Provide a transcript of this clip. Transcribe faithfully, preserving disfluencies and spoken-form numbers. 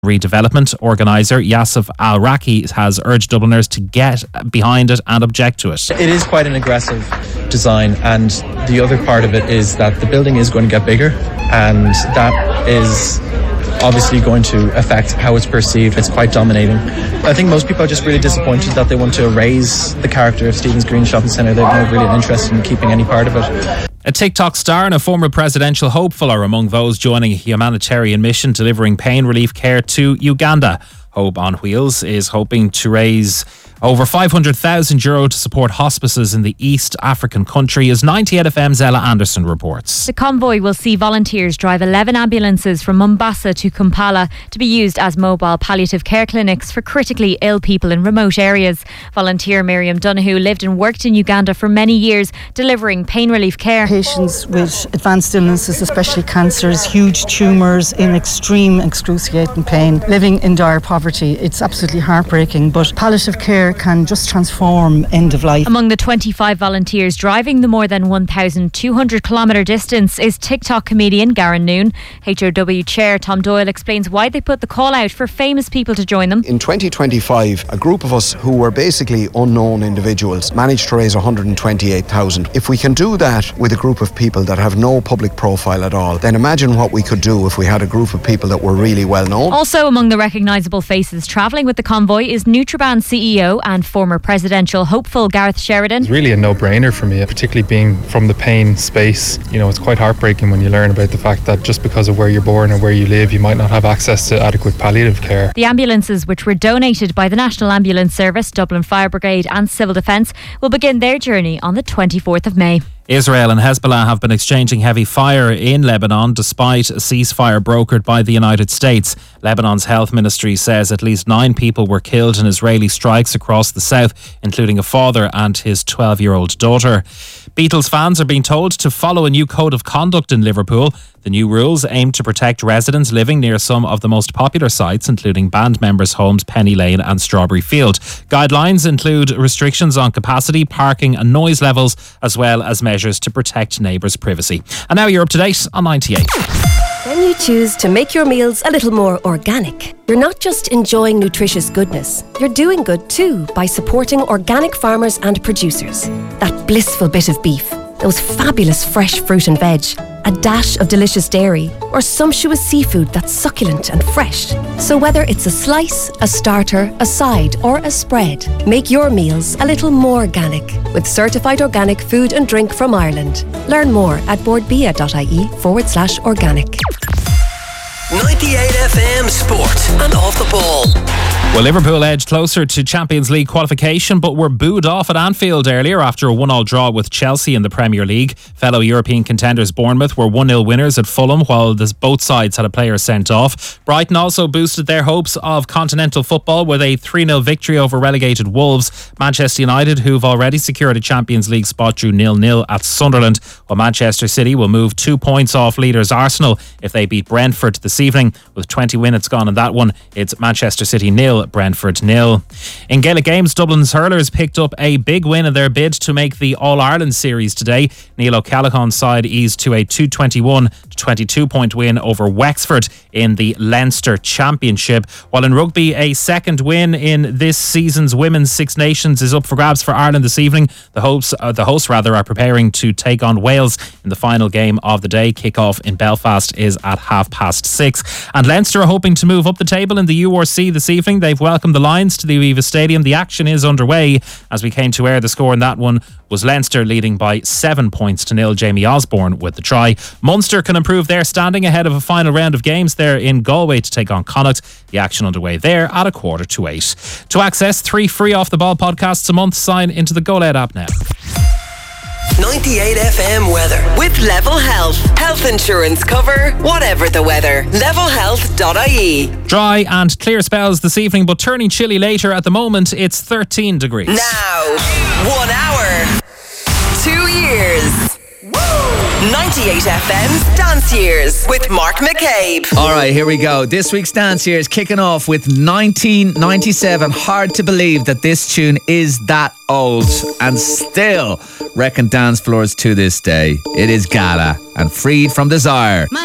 Redevelopment organiser Yasif Al-Raki has urged Dubliners to get behind it and object to it. It is quite an aggressive design, and the other part of it is that the building is going to get bigger, and that is obviously going to affect how it's perceived. It's quite dominating. I think most people are just really disappointed that they want to erase the character of Stephen's Green Shopping Centre. They're not really interested in keeping any part of it. A TikTok star and a former presidential hopeful are among those joining a humanitarian mission delivering pain relief care to Uganda. Hope on Wheels is hoping to raise over five hundred thousand euro to support hospices in the East African country, as ninety-eight F M's Ella Anderson reports. The convoy will see volunteers drive eleven ambulances from Mombasa to Kampala to be used as mobile palliative care clinics for critically ill people in remote areas. Volunteer Miriam Donoghue lived and worked in Uganda for many years, delivering pain relief care. Patients with advanced illnesses, especially cancers, huge tumours, in extreme excruciating pain, living in dire poverty. It's absolutely heartbreaking, but palliative care can just transform end of life. Among the twenty-five volunteers driving the more than one thousand two hundred kilometre distance is TikTok comedian Garen Noon. H O W Chair Tom Doyle explains why they put the call out for famous people to join them. In twenty twenty-five, a group of us who were basically unknown individuals managed to raise one hundred twenty-eight thousand. If we can do that with a group of people that have no public profile at all, then imagine what we could do if we had a group of people that were really well known. Also among the recognisable faces travelling with the convoy is Nutraband C E O and former presidential hopeful Gareth Sheridan. It's really a no-brainer for me, particularly being from the pain space. You know, it's quite heartbreaking when you learn about the fact that just because of where you're born and where you live, you might not have access to adequate palliative care. The ambulances, which were donated by the National Ambulance Service, Dublin Fire Brigade and Civil Defence, will begin their journey on the twenty-fourth of May. Israel and Hezbollah have been exchanging heavy fire in Lebanon despite a ceasefire brokered by the United States. Lebanon's health ministry says at least nine people were killed in Israeli strikes across the south, including a father and his twelve-year-old daughter. Beatles fans are being told to follow a new code of conduct in Liverpool. The new rules aim to protect residents living near some of the most popular sites, including band members' homes Penny Lane and Strawberry Field. Guidelines include restrictions on capacity, parking and noise levels, as well as measures to protect neighbours' privacy. And now you're up to date on ninety-eight. When you choose to make your meals a little more organic, you're not just enjoying nutritious goodness, you're doing good too by supporting organic farmers and producers. That blissful bit of beef, those fabulous fresh fruit and veg, a dash of delicious dairy, or sumptuous seafood that's succulent and fresh. So whether it's a slice, a starter, a side, or a spread, make your meals a little more organic with certified organic food and drink from Ireland. Learn more at boardbia.ie forward slash organic. ninety-eight F M Sport and Off the Ball. Well, Liverpool edged closer to Champions League qualification, but were booed off at Anfield earlier after a one-all draw with Chelsea in the Premier League. Fellow European contenders Bournemouth were one nil winners at Fulham, while this, both sides had a player sent off. Brighton also boosted their hopes of continental football with a three nil victory over relegated Wolves. Manchester United, who've already secured a Champions League spot, drew nil nil at Sunderland, while Manchester City will move two points off leaders Arsenal if they beat Brentford this evening. With twenty minutes gone in that one, it's Manchester City nil, Brentford nil. In Gaelic games, Dublin's hurlers picked up a big win in their bid to make the All-Ireland series today. Neil O'Callaghan's side eased to a two twenty-one to twenty-two point win over Wexford in the Leinster Championship. While in rugby, a second win in this season's Women's Six Nations is up for grabs for Ireland this evening. The hosts, uh, the hosts rather, are preparing to take on Wales in the final game of the day. Kick-off in Belfast is at half past six. And Leinster are hoping to move up the table in the U R C this evening. They've welcomed the Lions to the Aviva Stadium. The action is underway. As we came to air, the score in that one was Leinster leading by seven points to nil. Jamie Osborne with the try. Munster can improve their standing ahead of a final round of games there in Galway to take on Connacht. The action underway there at a quarter to eight. To access three free Off the Ball podcasts a month, sign into the GoLed app now. ninety-eight F M weather with Level Health. Health insurance cover, whatever the weather. level health dot I E. Dry and clear spells this evening, but turning chilly later. At the moment, it's thirteen degrees. Now, one hour, two years. ninety-eight F M's Dance Years with Mark McCabe. All right, here we go. This week's Dance Years kicking off with nineteen ninety-seven. Hard to believe that this tune is that old and still wrecking dance floors to this day. It is Gala and Freed from Desire.